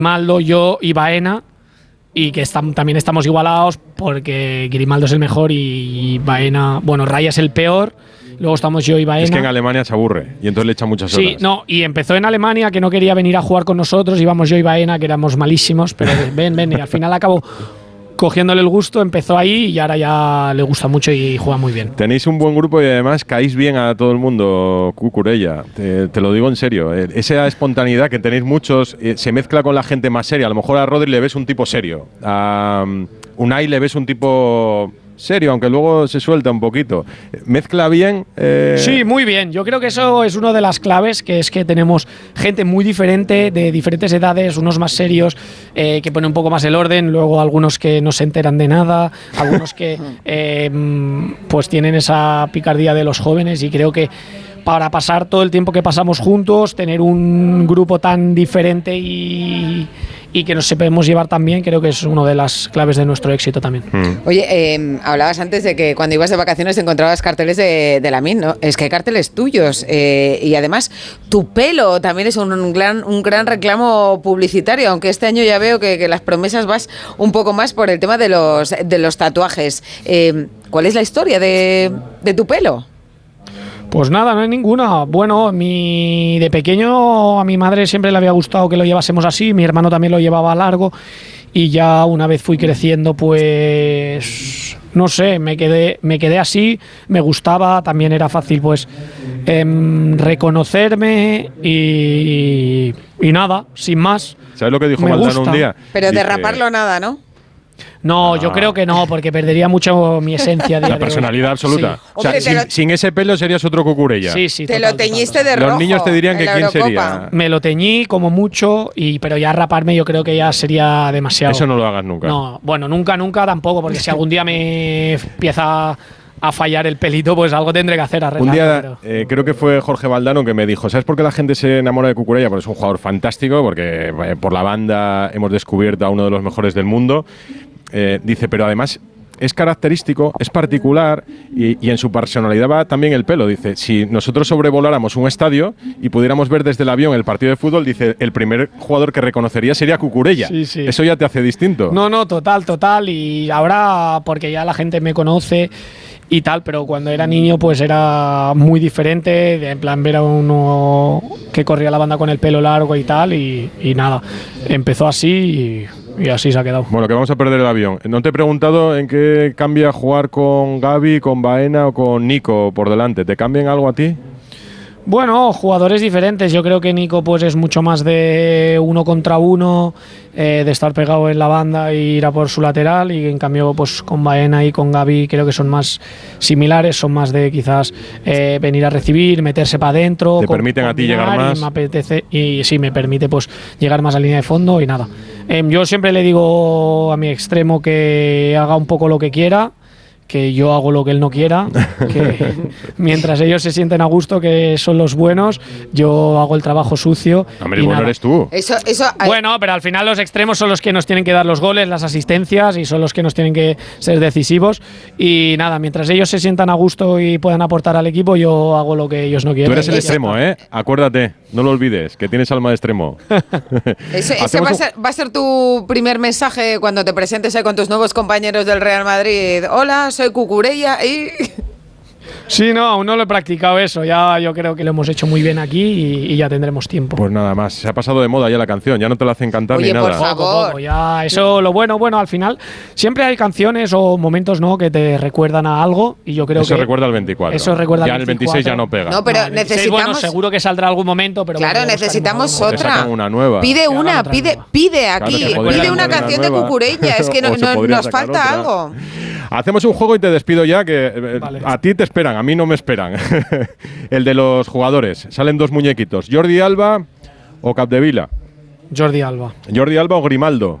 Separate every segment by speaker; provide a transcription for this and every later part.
Speaker 1: Grimaldo, yo y Baena, y que también estamos igualados porque Grimaldo es el mejor y Baena, bueno, Raya es el peor, luego estamos yo y Baena.
Speaker 2: Es que en Alemania se aburre y entonces le echa muchas horas.
Speaker 1: Sí, no, y empezó en Alemania, que no quería venir a jugar con nosotros, íbamos yo y Baena, que éramos malísimos, pero ven, y al final acabó cogiéndole el gusto, empezó ahí y ahora ya le gusta mucho y juega muy bien.
Speaker 2: Tenéis un buen grupo y además caéis bien a todo el mundo, Cucurella. Te lo digo en serio. Esa espontaneidad que tenéis muchos se mezcla con la gente más seria. A lo mejor a Rodri le ves un tipo serio. A Unai le ves un tipo serio, aunque luego se suelta un poquito. ¿Mezcla bien?
Speaker 1: Sí, muy bien. Yo creo que eso es una de las claves, que es que tenemos gente muy diferente, de diferentes edades, unos más serios, que ponen un poco más el orden, luego algunos que no se enteran de nada, algunos que pues tienen esa picardía de los jóvenes, y creo que para pasar todo el tiempo que pasamos juntos, tener un grupo tan diferente y que nos sepamos llevar tan bien, creo que es una de las claves de nuestro éxito también.
Speaker 3: Oye, hablabas antes de que cuando ibas de vacaciones encontrabas carteles de Lamine, ¿no? Es que hay carteles tuyos, y además tu pelo también es un gran reclamo publicitario, aunque este año ya veo que las promesas vas un poco más por el tema de los tatuajes. ¿Cuál es la historia de tu pelo?
Speaker 1: Pues nada, no hay ninguna. Bueno, de pequeño a mi madre siempre le había gustado que lo llevásemos así, mi hermano también lo llevaba largo, y ya una vez fui creciendo, pues no sé, me quedé así, me gustaba, también era fácil pues reconocerme y nada, sin más.
Speaker 2: ¿Sabes lo que dijo Valdano un día?
Speaker 3: Pero de raparlo nada, ¿no?
Speaker 1: No, yo creo que no, porque perdería mucho mi esencia.
Speaker 2: La personalidad absoluta.
Speaker 1: Sí.
Speaker 2: O sea,
Speaker 3: Hombre,
Speaker 2: sin ese pelo serías otro Cucurella.
Speaker 1: Sí,
Speaker 3: te lo teñiste de rojo.
Speaker 2: Los niños te dirían que quién sería.
Speaker 1: Me lo teñí como mucho, pero ya raparme yo creo que ya sería demasiado.
Speaker 2: Eso no lo hagas nunca.
Speaker 1: No, bueno, nunca tampoco, porque si algún día me empieza a fallar el pelito, pues algo tendré que hacer.
Speaker 2: Un día, creo que fue Jorge Valdano que me dijo, ¿sabes por qué la gente se enamora de Cucurella? Porque es un jugador fantástico, porque por la banda hemos descubierto a uno de los mejores del mundo. Dice, pero además es característico, es particular y en su personalidad va también el pelo. Dice, si nosotros sobrevoláramos un estadio y pudiéramos ver desde el avión el partido de fútbol, dice, el primer jugador que reconocería sería Cucurella. Sí. Eso ya te hace distinto.
Speaker 1: No, total. Y ahora, porque ya la gente me conoce y tal, pero cuando era niño pues era muy diferente, en plan ver a uno que corría la banda con el pelo largo y tal, y nada, empezó así y así se ha quedado.
Speaker 2: Bueno, que vamos a perder el avión. No te he preguntado en qué cambia jugar con Gavi, con Baena o con Nico por delante. ¿Te cambian algo a ti?
Speaker 1: Bueno, jugadores diferentes. Yo creo que Nico pues es mucho más de uno contra uno, de estar pegado en la banda e ir a por su lateral, y en cambio pues con Baena y con Gavi creo que son más similares, son más de quizás venir a recibir, meterse para adentro.
Speaker 2: ¿Te permiten a ti llegar más?
Speaker 1: Me apetece, y sí, me permite pues llegar más a línea de fondo y nada. Yo siempre le digo a mi extremo que haga un poco lo que quiera, que yo hago lo que él no quiera, que mientras ellos se sienten a gusto, que son los buenos, yo hago el trabajo sucio.
Speaker 2: Hombre, bueno, eres tú.
Speaker 1: Bueno, pero al final los extremos son los que nos tienen que dar los goles, las asistencias, y son los que nos tienen que ser decisivos. Y nada, mientras ellos se sientan a gusto y puedan aportar al equipo, yo hago lo que ellos no quieren.
Speaker 2: Tú eres el extremo, ¿eh? Acuérdate, no lo olvides, que tienes alma de extremo.
Speaker 3: Ese va a ser tu primer mensaje cuando te presentes con tus nuevos compañeros del Real Madrid. Hola, soy Cucurella y...
Speaker 1: Sí, no, aún no lo he practicado eso. Ya yo creo que lo hemos hecho muy bien aquí y ya tendremos tiempo.
Speaker 2: Pues nada más, se ha pasado de moda ya la canción, ya no te la hacen cantar.
Speaker 3: Oye,
Speaker 2: ni nada.
Speaker 3: Por favor.
Speaker 1: Poco, ya, eso lo bueno, al final siempre hay canciones o momentos, ¿no?, que te recuerdan a algo, y yo creo
Speaker 2: eso
Speaker 1: que
Speaker 2: recuerda al 24.
Speaker 1: Eso recuerda
Speaker 2: ya
Speaker 1: al 24.
Speaker 2: el 26 ya no pega.
Speaker 3: No, pero
Speaker 1: el 26,
Speaker 3: necesitamos...
Speaker 1: bueno, seguro que saldrá algún momento, pero
Speaker 3: claro,
Speaker 1: bueno,
Speaker 3: necesitamos
Speaker 2: Te
Speaker 3: otra.
Speaker 2: sacan una nueva.
Speaker 3: Pide aquí,
Speaker 2: Claro,
Speaker 3: pide una canción de Cucurella, es que nos falta
Speaker 2: otra.
Speaker 3: algo.
Speaker 2: Hacemos un juego y te despido ya, que vale. A ti te esperan, a mí no me esperan. El de los jugadores. Salen dos muñequitos, Jordi Alba o Capdevila.
Speaker 1: Jordi Alba.
Speaker 2: Jordi Alba o Grimaldo.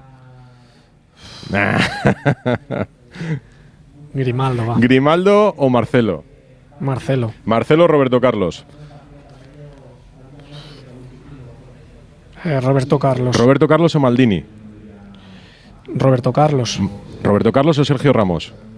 Speaker 1: Grimaldo, va.
Speaker 2: Grimaldo o Marcelo.
Speaker 1: Marcelo.
Speaker 2: Marcelo o Roberto Carlos.
Speaker 1: Roberto Carlos.
Speaker 2: Roberto Carlos o Maldini.
Speaker 1: Roberto Carlos.
Speaker 2: Roberto Carlos o Sergio Ramos.